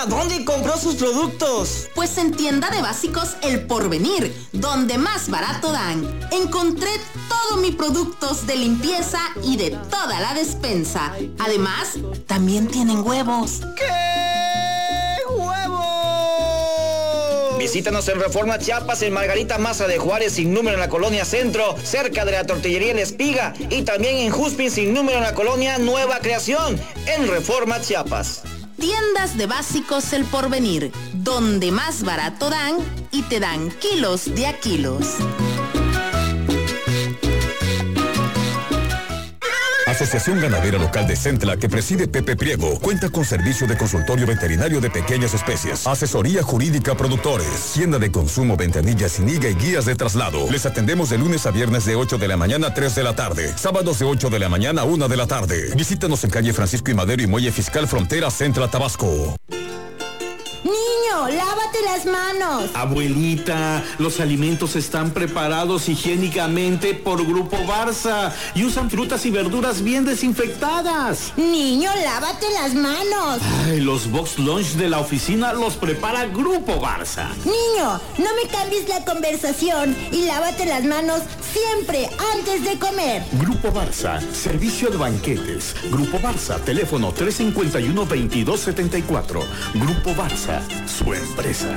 Señora, ¿dónde compró sus productos? Pues en Tienda de Básicos El Porvenir, donde más barato dan. Encontré todos mis productos de limpieza y de toda la despensa. Además, también tienen huevos. ¿Qué huevos? Visítanos en Reforma Chiapas, en Margarita Maza de Juárez, sin número en la colonia Centro, cerca de la tortillería La Espiga, y también en Juspin, sin número en la colonia Nueva Creación, en Reforma Chiapas. Tiendas de Básicos El Porvenir, donde más barato dan y te dan kilos de a kilos. Asociación Ganadera Local de Centla, que preside Pepe Priego, cuenta con servicio de consultorio veterinario de pequeñas especies, asesoría jurídica a productores, tienda de consumo, ventanillas sin IGA y guías de traslado. Les atendemos de lunes a viernes de 8 de la mañana a 3 de la tarde, sábados de 8 de la mañana a 1 de la tarde. Visítanos en calle Francisco y Madero y Muelle Fiscal Frontera Centla, Tabasco. Niño, lávate las manos. Abuelita, los alimentos están preparados higiénicamente por Grupo Barça y usan frutas y verduras bien desinfectadas. Niño, lávate las manos. Ay, los box lunch de la oficina los prepara Grupo Barça. Niño, no me cambies la conversación y lávate las manos siempre antes de comer. Grupo Barça, servicio de banquetes. Grupo Barça, teléfono 351-2274. Grupo Barça, su empresa.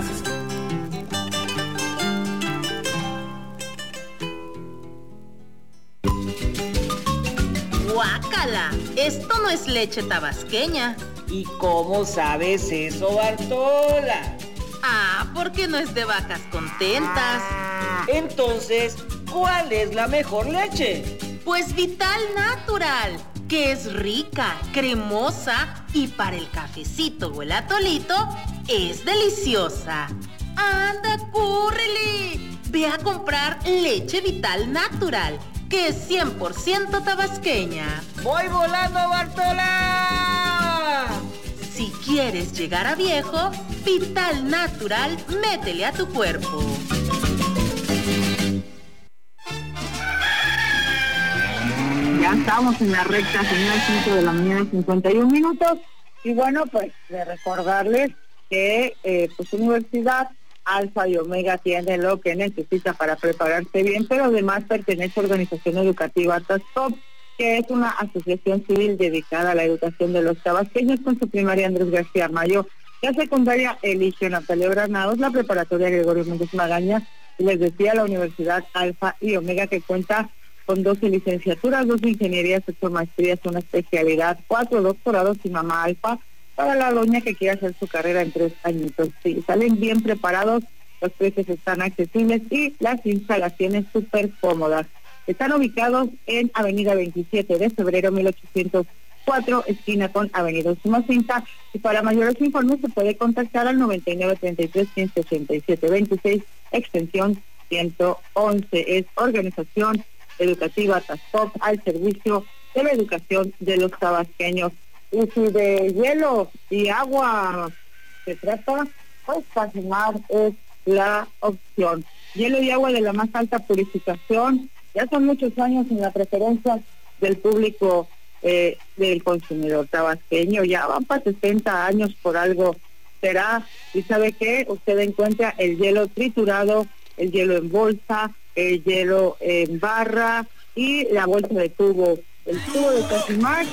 ¡Guácala! Esto no es leche tabasqueña. ¿Y cómo sabes eso, Bartola? Ah, porque no es de vacas contentas. Entonces, ¿cuál es la mejor leche? Pues Vital Natural, que es rica, cremosa y para el cafecito o el atolito es deliciosa. ¡Anda, córrele! Ve a comprar leche Vital Natural, que es 100% tabasqueña. ¡Voy volando, Bartola! Si quieres llegar a viejo, Vital Natural, métele a tu cuerpo. Ya estamos en la recta final, 5 de la mañana, 51 minutos. Y bueno, pues de recordarles que pues Universidad Alfa y Omega tiene lo que necesita para prepararse bien, pero además pertenece a Organización Educativa TASCOP, que es una asociación civil dedicada a la educación de los tabasqueños, con su primaria Andrés García Mayo, la secundaria Eligio Natalio Granados, la preparatoria Gregorio Méndez Magaña, y les decía la Universidad Alfa y Omega, que cuenta con 12 licenciaturas, 2 ingenierías, 8 maestrías, una especialidad, 4 doctorados y mamá alfa para la doña que quiera hacer su carrera en 3 añitos. Sí, salen bien preparados, los precios están accesibles y las instalaciones súper cómodas. Están ubicados en Avenida 27 de Febrero 1804, esquina con Avenida Usumacinta, y para mayores informes se puede contactar al 9933-187-26, extensión 111. Es Organización Educativa TASCOP, al servicio de la educación de los tabasqueños. Y si de hielo y agua se trata, pues Cajimar es la opción. Hielo y agua de la más alta purificación, ya son muchos años en la preferencia del público, del consumidor tabasqueño, ya van para 60 años, por algo será. Y ¿sabe qué? Usted encuentra el hielo triturado, el hielo en bolsa, el hielo en barra y la bolsa de tubo. El tubo de Cajimar,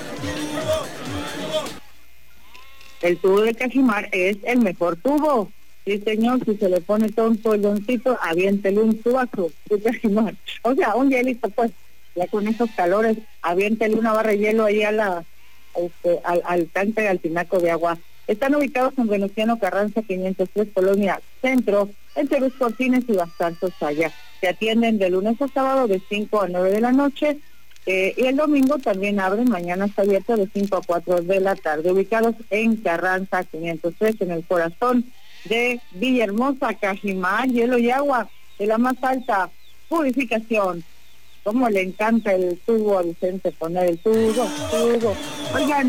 es el mejor tubo. Sí, señor, si se le pone tonto el doncito, aviéntele un tubazo de Cajimar. O sea, un hielito, pues, ya con esos calores, aviéntele una barra de hielo ahí al tanque, al tinaco de agua. Están ubicados en Venustiano Carranza 503, Colonia Centro, entre Luz Cortines y Bastanzos Saya. Se atienden de lunes a sábado de 5 a 9 de la noche, y el domingo también abren, mañana está abierto de 5 a 4 de la tarde, ubicados en Carranza 503, en el corazón de Villahermosa. Cajimar, hielo y agua de la más alta purificación. Como le encanta el tubo a Vicente, poner el tubo. Oigan,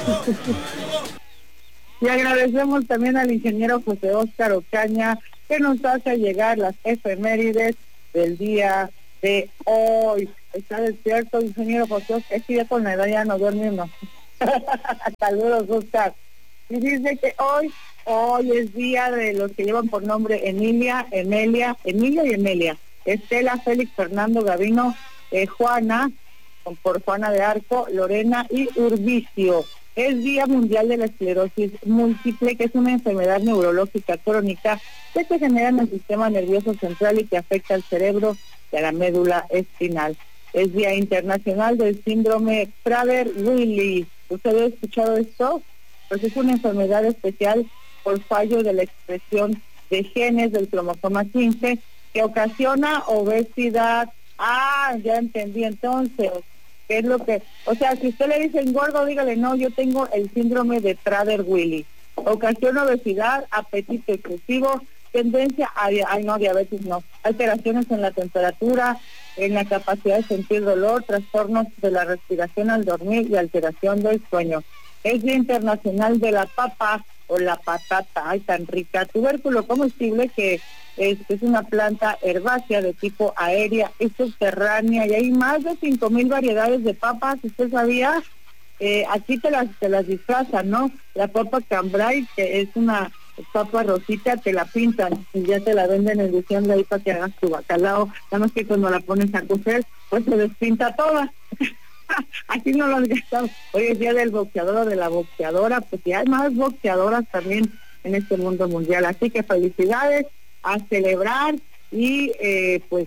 y agradecemos también al ingeniero José Óscar Ocaña, que nos hace llegar las efemérides del día de hoy. Está despierto, ingeniero José Óscar, es que ya con la edad ya no duerme uno. Saludos, Óscar. Y dice que hoy es día de los que llevan por nombre Emilia y Emelia, Estela, Félix, Fernando, Gavino, Juana, por Juana de Arco, Lorena y Urbicio. Es Día Mundial de la Esclerosis Múltiple, que es una enfermedad neurológica crónica que se genera en el sistema nervioso central y que afecta al cerebro y a la médula espinal. Es Día Internacional del Síndrome Prader-Willi. ¿Usted ha escuchado esto? Pues es una enfermedad especial por fallo de la expresión de genes del cromosoma 15 que ocasiona obesidad. Ah, ya entendí entonces. ¿Qué es lo que...? O sea, si usted le dice gordo, dígale, no, yo tengo el síndrome de Prader-Willi. Ocasiona obesidad, apetito excesivo, tendencia a... Ay, no, diabetes no. Alteraciones en la temperatura, en la capacidad de sentir dolor, trastornos de la respiración al dormir y alteración del sueño. Es Día Internacional de la Papa o la patata. Ay, tan rica. Tubérculo comestible que es una planta herbácea de tipo aérea y subterránea, y hay más de 5,000 variedades de papas. ¿Usted sabía? Aquí te las disfrazan, ¿no? La papa cambray, que es una papa rosita, te la pintan y ya te la venden en diciembre ahí para que hagas tu bacalao. Nada más que cuando la pones a cocer, pues se despinta toda. Aquí no lo has gastado. Hoy es día del boxeador o de la boxeadora, pues ya hay más boxeadoras también en este mundo mundial. Así que felicidades, a celebrar y pues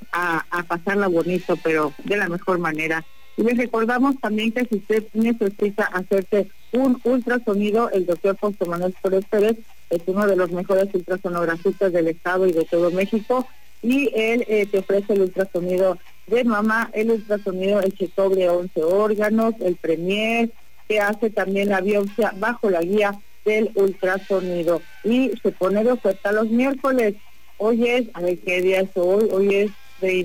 a pasarla bonito, pero de la mejor manera. Y les recordamos también que si usted necesita hacerse un ultrasonido, el doctor José Manuel Flores Pérez es uno de los mejores ultrasonografistas del estado y de todo México, y él te ofrece el ultrasonido de mama, el ultrasonido, el check-up de 11 órganos, el Premier, que hace también la biopsia bajo la guía del ultrasonido, y se pone de oferta los miércoles. Hoy es, a ver qué día es hoy es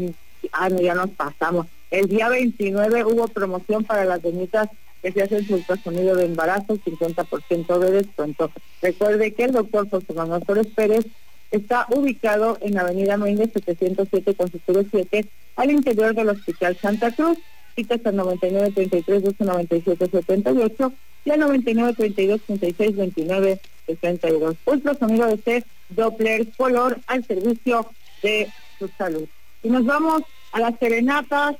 no, ya nos pasamos. El día 29 hubo promoción para las doñitas que se hacen su ultrasonido de embarazo, 50% de descuento. Recuerde que el doctor José Manuel Flores Pérez está ubicado en Avenida Méndez 707 con Futuro 7, al interior del Hospital Santa Cruz. Citas al 9933-297-78 y al 9932-3629-62. Ultrasonido de C Doppler color al servicio de su salud. Y nos vamos a la serenata.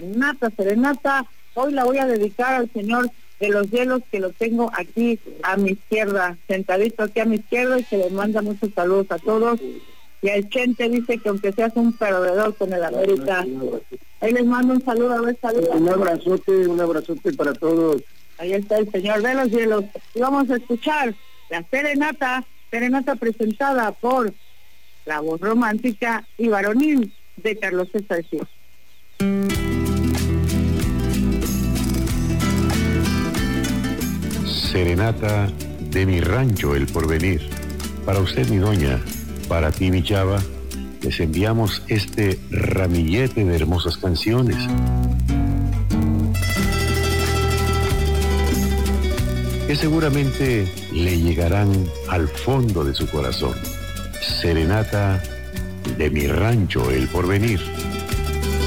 Hoy la voy a dedicar al señor de los hielos, que lo tengo aquí a mi izquierda, sentadito aquí a mi izquierda, y que le manda muchos saludos a todos. Y el Chente dice que aunque seas un perdedor con el América, ahí les mando un saludo, a ver, saludos. Un abrazote para todos. Ahí está el señor de los hielos. Y vamos a escuchar la serenata presentada por la voz romántica y varonil de Carlos César Gil. Serenata de mi rancho El Porvenir. Para usted, mi doña, para ti, mi chava, les enviamos este ramillete de hermosas canciones. Que seguramente le llegarán al fondo de su corazón. Serenata de mi rancho El Porvenir.